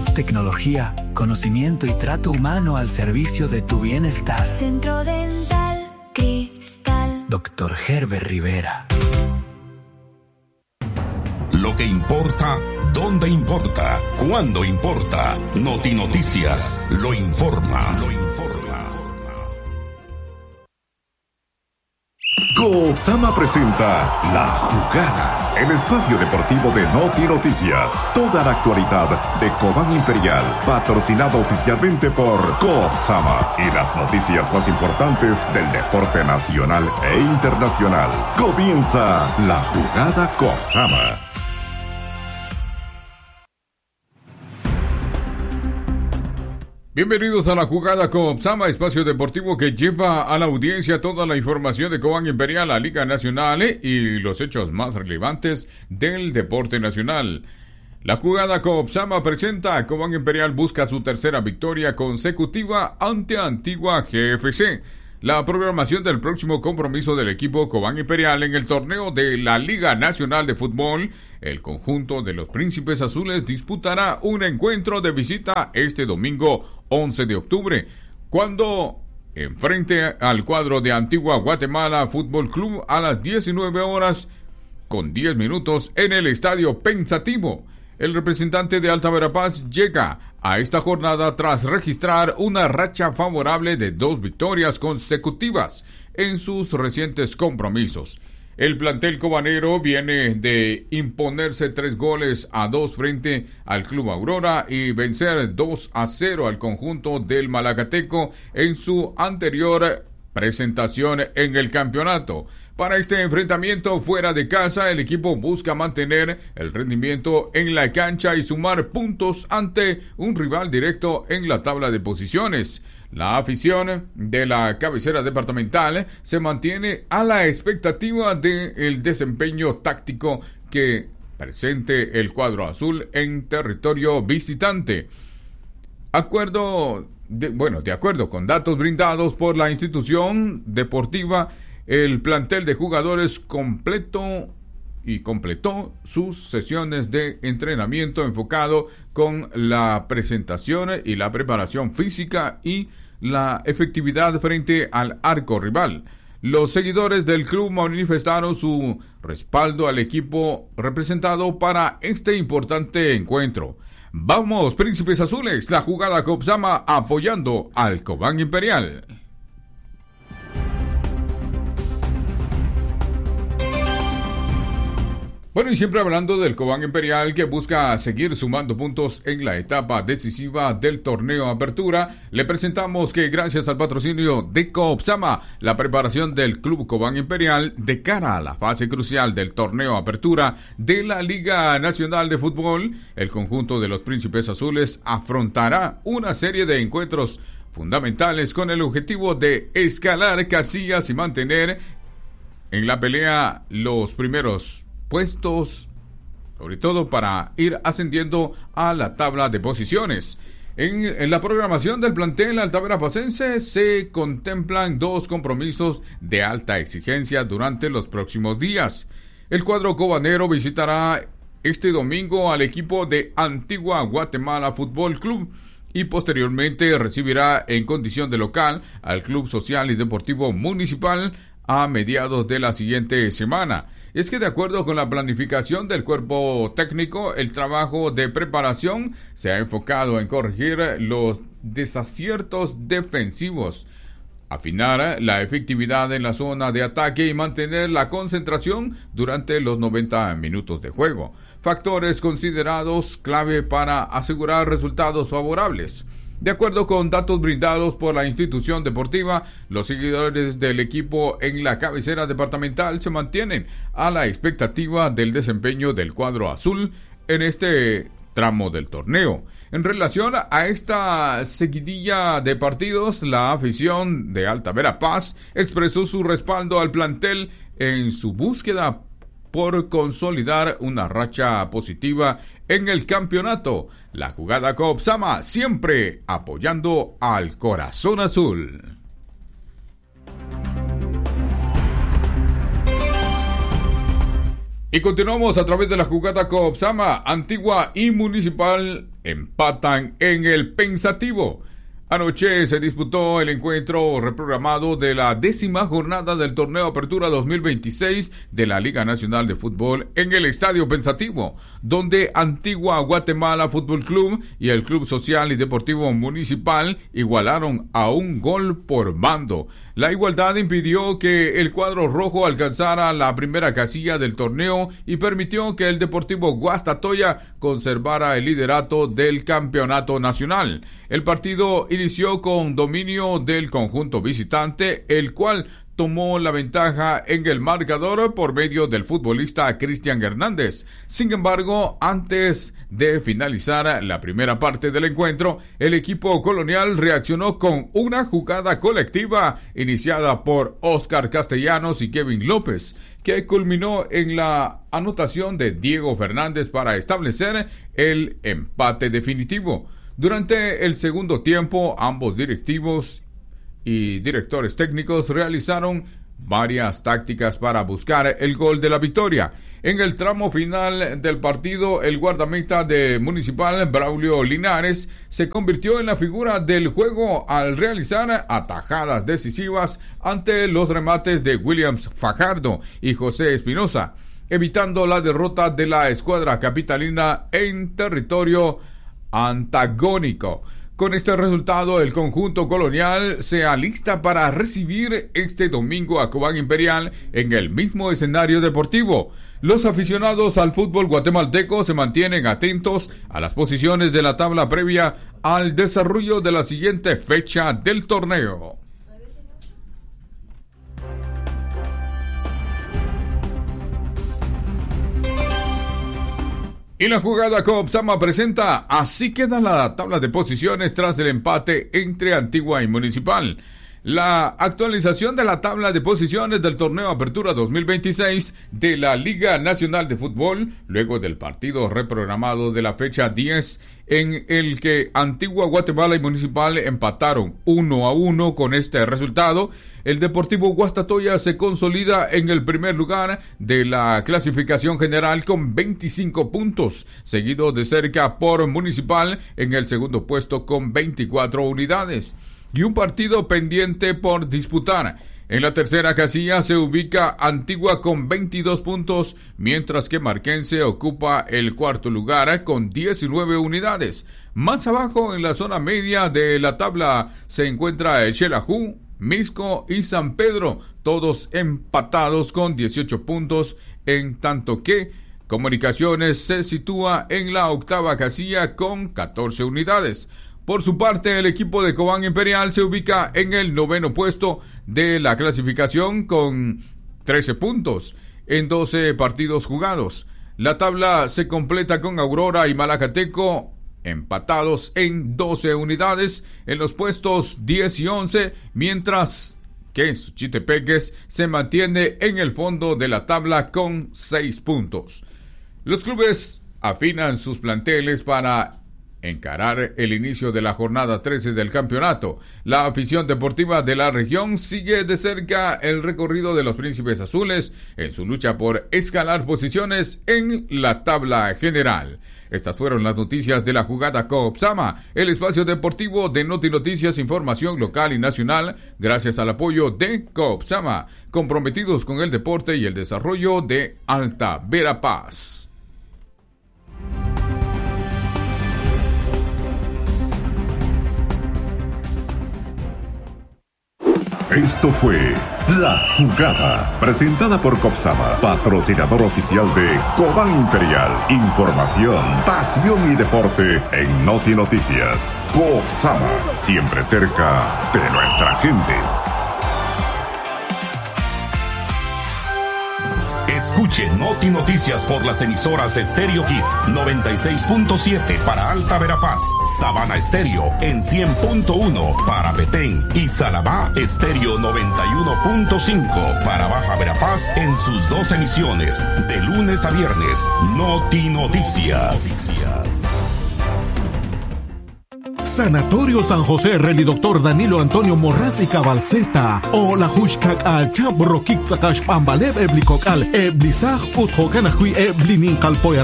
tecnología, conocimiento y trato humano al servicio de tu bienestar. Centro Dental Cristal. Dr. Herbert Rivera. Lo que importa, dónde importa, cuándo importa. Notinoticias lo informa. Coopsama presenta La Jugada, el espacio deportivo de Notinoticias. Toda la actualidad de Cobán Imperial, patrocinado oficialmente por Coopsama y las noticias más importantes del deporte nacional e internacional. Comienza La Jugada Coopsama. Bienvenidos a La Jugada Coopsama, espacio deportivo que lleva a la audiencia toda la información de Cobán Imperial, la Liga Nacional y los hechos más relevantes del deporte nacional. La Jugada Coopsama presenta: Cobán Imperial busca su tercera victoria consecutiva ante Antigua GFC. La programación del próximo compromiso del equipo Cobán Imperial en el torneo de la Liga Nacional de Fútbol. El conjunto de los Príncipes Azules disputará un encuentro de visita este domingo 11 de octubre, cuando enfrente al cuadro de Antigua Guatemala Fútbol Club a las 19 horas con 10 minutos en el Estadio Pensativo. El representante de Alta Verapaz llega a esta jornada tras registrar una racha favorable de 2 victorias consecutivas en sus recientes compromisos. El plantel cobanero viene de imponerse 3-2 frente al Club Aurora y vencer 2-0 al conjunto del Malacateco en su anterior presentación en el campeonato. Para este enfrentamiento fuera de casa, el equipo busca mantener el rendimiento en la cancha y sumar puntos ante un rival directo en la tabla de posiciones. La afición de la cabecera departamental se mantiene a la expectativa del desempeño táctico que presente el cuadro azul en territorio visitante. De acuerdo con datos brindados por la institución deportiva, el plantel de jugadores completó sus sesiones de entrenamiento enfocado con la presentación y la preparación física y la efectividad frente al arco rival. Los seguidores del club manifestaron su respaldo al equipo representado para este importante encuentro. Vamos, Príncipes Azules, la Jugada Coopsama apoyando al Cobán Imperial. Bueno, y siempre hablando del Cobán Imperial, que busca seguir sumando puntos en la etapa decisiva del torneo Apertura, le presentamos que gracias al patrocinio de Coopsama, la preparación del Club Cobán Imperial de cara a la fase crucial del torneo Apertura de la Liga Nacional de Fútbol, el conjunto de los Príncipes Azules afrontará una serie de encuentros fundamentales con el objetivo de escalar casillas y mantener en la pelea los primeros puestos, sobre todo para ir ascendiendo a la tabla de posiciones. En la programación del plantel altaverapacense se contemplan 2 compromisos de alta exigencia durante los próximos días. El cuadro cobanero visitará este domingo al equipo de Antigua Guatemala Fútbol Club y posteriormente recibirá en condición de local al Club Social y Deportivo Municipal a mediados de la siguiente semana. Es que de acuerdo con la planificación del cuerpo técnico, el trabajo de preparación se ha enfocado en corregir los desaciertos defensivos, afinar la efectividad en la zona de ataque y mantener la concentración durante los 90 minutos de juego. Factores considerados clave para asegurar resultados favorables. De acuerdo con datos brindados por la institución deportiva, los seguidores del equipo en la cabecera departamental se mantienen a la expectativa del desempeño del cuadro azul en este tramo del torneo. En relación a esta seguidilla de partidos, la afición de Alta Verapaz expresó su respaldo al plantel en su búsqueda por consolidar una racha positiva en el campeonato. La Jugada Coopsama siempre apoyando al corazón azul. Y continuamos a través de la jugada Coopsama. Antigua y Municipal empatan en el Pensativo. Anoche se disputó el encuentro reprogramado de la 10ª jornada del Torneo Apertura 2026 de la Liga Nacional de Fútbol en el Estadio Pensativo, donde Antigua Guatemala Fútbol Club y el Club Social y Deportivo Municipal igualaron a un gol por bando. La igualdad impidió que el cuadro rojo alcanzara la primera casilla del torneo y permitió que el Deportivo Guastatoya conservara el liderato del campeonato nacional. El partido inició con dominio del conjunto visitante, el cual tomó la ventaja en el marcador por medio del futbolista Cristian Hernández. Sin embargo, antes de finalizar la primera parte del encuentro, el equipo colonial reaccionó con una jugada colectiva iniciada por Oscar Castellanos y Kevin López, que culminó en la anotación de Diego Fernández para establecer el empate definitivo. Durante el segundo tiempo, ambos directivos y directores técnicos realizaron varias tácticas para buscar el gol de la victoria. En el tramo final del partido, el guardameta de Municipal, Braulio Linares, se convirtió en la figura del juego al realizar atajadas decisivas ante los remates de Williams Fajardo y José Espinosa, evitando la derrota de la escuadra capitalina en territorio antagónico. Con este resultado, el conjunto colonial se alista para recibir este domingo a Cobán Imperial en el mismo escenario deportivo. Los aficionados al fútbol guatemalteco se mantienen atentos a las posiciones de la tabla previa al desarrollo de la siguiente fecha del torneo. Y la jugada Coopsama presenta así queda la tabla de posiciones tras el empate entre Antigua y Municipal. La actualización de la tabla de posiciones del Torneo Apertura 2026 de la Liga Nacional de Fútbol, luego del partido reprogramado de la fecha 10, en el que Antigua Guatemala y Municipal empataron 1-1. Con este resultado, el Deportivo Guastatoya se consolida en el primer lugar de la clasificación general con 25 puntos, seguido de cerca por Municipal en el segundo puesto con 24 unidades. Y un partido pendiente por disputar. En la tercera casilla se ubica Antigua con 22 puntos, mientras que Marquense ocupa el cuarto lugar con 19 unidades. Más abajo, en la zona media de la tabla, se encuentra el Xelajú, Misco y San Pedro, todos empatados con 18 puntos, en tanto que Comunicaciones se sitúa en la octava casilla con 14 unidades. Por su parte, el equipo de Cobán Imperial se ubica en el noveno puesto de la clasificación con 13 puntos en 12 partidos jugados. La tabla se completa con Aurora y Malacateco empatados en 12 unidades en los puestos 10 y 11, mientras que Suchitepeques se mantiene en el fondo de la tabla con 6 puntos. Los clubes afinan sus planteles para encarar el inicio de la jornada 13 del campeonato. La afición deportiva de la región sigue de cerca el recorrido de los Príncipes Azules en su lucha por escalar posiciones en la tabla general. Estas fueron las noticias de la jugada Coopsama, el espacio deportivo de Noti Noticias, información local y nacional, gracias al apoyo de Coopsama, comprometidos con el deporte y el desarrollo de Alta Verapaz. Esto fue La Jugada, presentada por Coopsama, patrocinador oficial de Cobán Imperial. Información, pasión y deporte en Noti Noticias. Coopsama, siempre cerca de nuestra gente. Escuche Noti Noticias por las emisoras Stereo Hits 96.7 para Alta Verapaz, Sabana Estéreo en 100.1 para Petén y Salabá Estéreo 91.5 para Baja Verapaz en sus dos emisiones de lunes a viernes. Noti Noticias. Sanatorio San José, Reli Doctor Danilo Antonio Morraz y Cabalceta, o la Hushkak al Chab Rokik Sakash Pambalev Eblikok al Eblisaj Uthokanakui Eblinin Kalpoya